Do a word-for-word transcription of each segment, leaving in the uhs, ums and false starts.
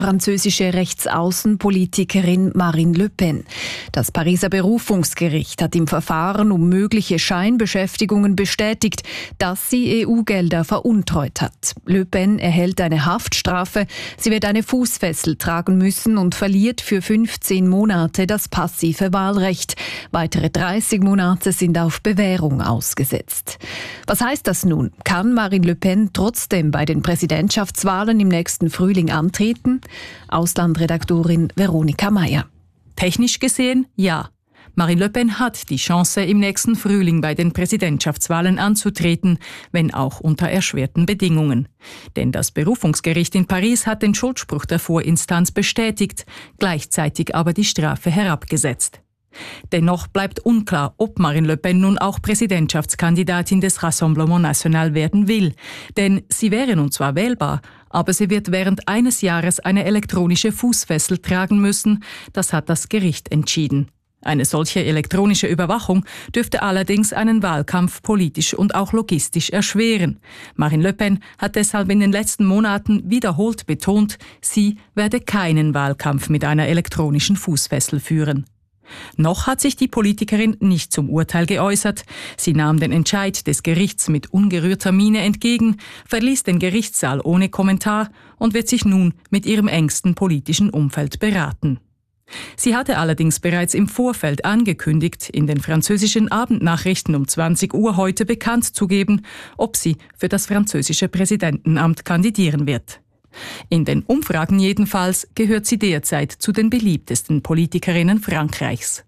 französische Rechtsaußenpolitikerin Marine Le Pen. Das Pariser Berufungsgericht hat im Verfahren um mögliche Scheinbeschäftigungen bestätigt, dass sie E U-Gelder veruntreut hat. Le Pen erhält eine Haftstrafe. Sie wird eine Fußfessel tragen müssen und verliert für fünfzehn Monate das passive Wahlrecht. Weitere dreißig Monate sind auf Bewährung ausgesetzt. Was heißt das nun? Kann Marine Le Pen trotzdem bei den Präsidentschaftswahlen im nächsten Frühling antreten? Auslandredaktorin Veronika Meyer. Technisch gesehen, ja. Marine Le Pen hat die Chance, im nächsten Frühling bei den Präsidentschaftswahlen anzutreten, wenn auch unter erschwerten Bedingungen. Denn das Berufungsgericht in Paris hat den Schuldspruch der Vorinstanz bestätigt, gleichzeitig aber die Strafe herabgesetzt. Dennoch bleibt unklar, ob Marine Le Pen nun auch Präsidentschaftskandidatin des Rassemblement National werden will. Denn sie wäre nun zwar wählbar, aber sie wird während eines Jahres eine elektronische Fußfessel tragen müssen. Das hat das Gericht entschieden. Eine solche elektronische Überwachung dürfte allerdings einen Wahlkampf politisch und auch logistisch erschweren. Marine Le Pen hat deshalb in den letzten Monaten wiederholt betont, sie werde keinen Wahlkampf mit einer elektronischen Fußfessel führen. Noch hat sich die Politikerin nicht zum Urteil geäußert. Sie nahm den Entscheid des Gerichts mit ungerührter Miene entgegen, verließ den Gerichtssaal ohne Kommentar und wird sich nun mit ihrem engsten politischen Umfeld beraten. Sie hatte allerdings bereits im Vorfeld angekündigt, in den französischen Abendnachrichten um zwanzig Uhr heute bekannt zu geben, ob sie für das französische Präsidentenamt kandidieren wird. In den Umfragen jedenfalls gehört sie derzeit zu den beliebtesten Politikerinnen Frankreichs.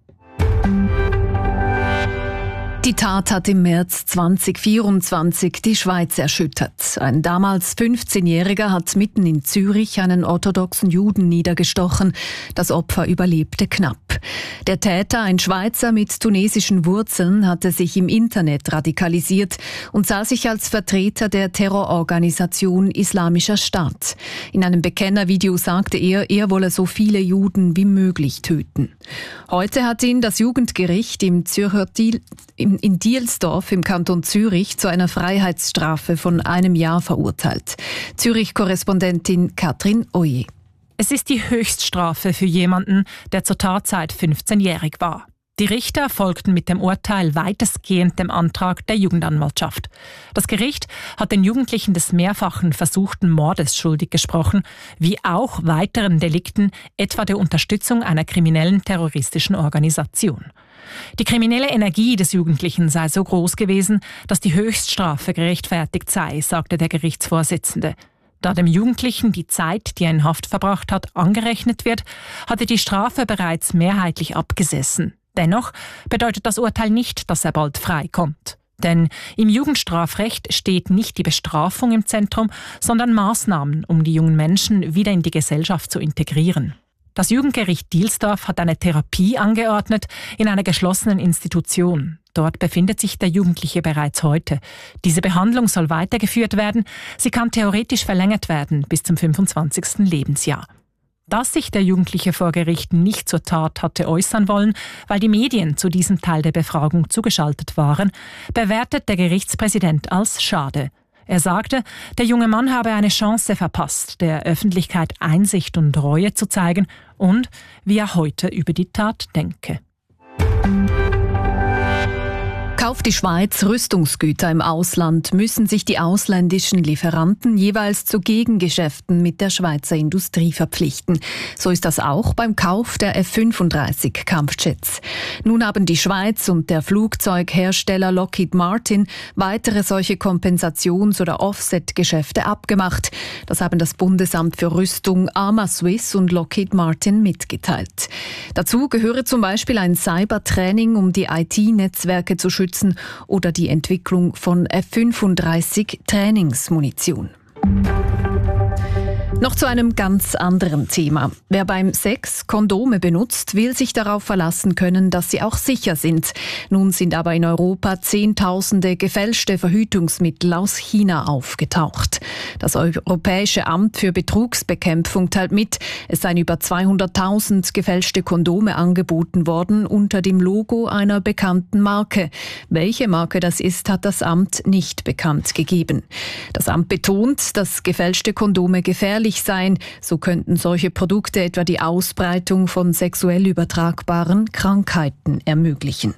Die Tat hat im März zweitausendvierundzwanzig die Schweiz erschüttert. Ein damals fünfzehnjähriger hat mitten in Zürich einen orthodoxen Juden niedergestochen. Das Opfer überlebte knapp. Der Täter, ein Schweizer mit tunesischen Wurzeln, hatte sich im Internet radikalisiert und sah sich als Vertreter der Terrororganisation Islamischer Staat. In einem Bekennervideo sagte er, er wolle so viele Juden wie möglich töten. Heute hat ihn das Jugendgericht im Zürcher Diel, im in Dielsdorf im Kanton Zürich zu einer Freiheitsstrafe von einem Jahr verurteilt. Zürich-Korrespondentin Katrin Oje. Es ist die Höchststrafe für jemanden, der zur Tatzeit fünfzehnjährig war. Die Richter folgten mit dem Urteil weitestgehend dem Antrag der Jugendanwaltschaft. Das Gericht hat den Jugendlichen des mehrfachen versuchten Mordes schuldig gesprochen, wie auch weiteren Delikten, etwa der Unterstützung einer kriminellen terroristischen Organisation. Die kriminelle Energie des Jugendlichen sei so groß gewesen, dass die Höchststrafe gerechtfertigt sei, sagte der Gerichtsvorsitzende. Da dem Jugendlichen die Zeit, die er in Haft verbracht hat, angerechnet wird, hatte die Strafe bereits mehrheitlich abgesessen. Dennoch bedeutet das Urteil nicht, dass er bald freikommt. Denn im Jugendstrafrecht steht nicht die Bestrafung im Zentrum, sondern Maßnahmen, um die jungen Menschen wieder in die Gesellschaft zu integrieren. Das Jugendgericht Dielsdorf hat eine Therapie angeordnet in einer geschlossenen Institution. Dort befindet sich der Jugendliche bereits heute. Diese Behandlung soll weitergeführt werden. Sie kann theoretisch verlängert werden bis zum fünfundzwanzigsten Lebensjahr. Dass sich der Jugendliche vor Gericht nicht zur Tat hatte äußern wollen, weil die Medien zu diesem Teil der Befragung zugeschaltet waren, bewertet der Gerichtspräsident als schade. Er sagte, der junge Mann habe eine Chance verpasst, der Öffentlichkeit Einsicht und Reue zu zeigen und wie er heute über die Tat denke. Kauft die Schweiz Rüstungsgüter im Ausland, müssen sich die ausländischen Lieferanten jeweils zu Gegengeschäften mit der Schweizer Industrie verpflichten. So ist das auch beim Kauf der F fünfunddreißig Kampfjets. Nun haben die Schweiz und der Flugzeughersteller Lockheed Martin weitere solche Kompensations- oder Offset-Geschäfte abgemacht. Das haben das Bundesamt für Rüstung, Arma Swiss und Lockheed Martin mitgeteilt. Dazu gehöre zum Beispiel ein Cybertraining, um die I T-Netzwerke zu schützen, oder die Entwicklung von F fünfunddreißig Trainingsmunition. Noch zu einem ganz anderen Thema. Wer beim Sex Kondome benutzt, will sich darauf verlassen können, dass sie auch sicher sind. Nun sind aber in Europa Zehntausende gefälschte Verhütungsmittel aus China aufgetaucht. Das Europäische Amt für Betrugsbekämpfung teilt mit, es seien über zweihunderttausend gefälschte Kondome angeboten worden unter dem Logo einer bekannten Marke. Welche Marke das ist, hat das Amt nicht bekannt gegeben. Das Amt betont, dass gefälschte Kondome gefährlich gefährlich seien. So könnten solche Produkte etwa die Ausbreitung von sexuell übertragbaren Krankheiten ermöglichen.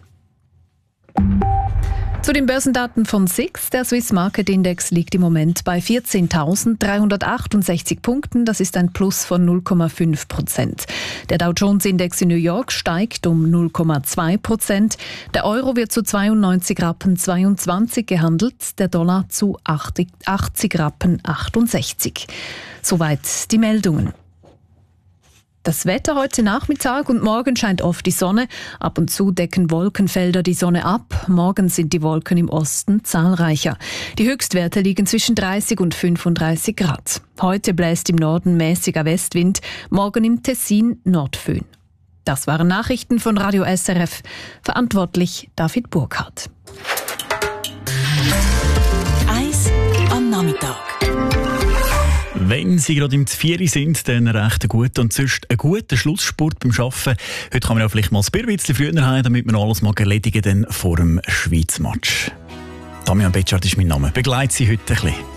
Zu den Börsendaten von S I X. Der Swiss Market Index liegt im Moment bei vierzehntausenddreihundertachtundsechzig Punkten. Das ist ein Plus von null Komma fünf Prozent. Der Dow Jones Index in New York steigt um null Komma zwei Prozent. Der Euro wird zu zweiundneunzig Rappen zweiundzwanzig gehandelt, der Dollar zu achtzig Rappen achtundsechzig. Soweit die Meldungen. Das Wetter heute Nachmittag und morgen scheint oft die Sonne. Ab und zu decken Wolkenfelder die Sonne ab. Morgen sind die Wolken im Osten zahlreicher. Die Höchstwerte liegen zwischen dreißig und fünfunddreißig Grad. Heute bläst im Norden mäßiger Westwind, morgen im Tessin Nordföhn. Das waren Nachrichten von Radio S R F. Verantwortlich David Burkhardt. Eis am Nachmittag. Wenn Sie gerade im Vieri sind, dann recht gut und sonst einen guten Schlussspurt beim Arbeiten. Heute kann man auch vielleicht mal ein bisschen früher heim, damit man alles mal erledigen kann vor dem Schweiz-Match. Damian Betschart ist mein Name. Begleite Sie heute ein bisschen.